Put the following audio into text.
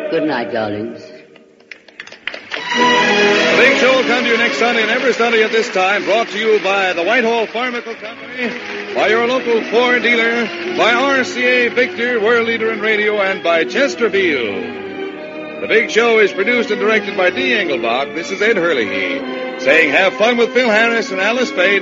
Good night, darlings. The Big Show will come to you next Sunday and every Sunday at this time, brought to you by the Whitehall Pharmaceutical Company, by your local Ford dealer, by RCA Victor, world leader in radio, and by Chesterfield. The Big Show is produced and directed by D. Engelbach. This is Ed Hurley saying have fun with Phil Harris and Alice Faye.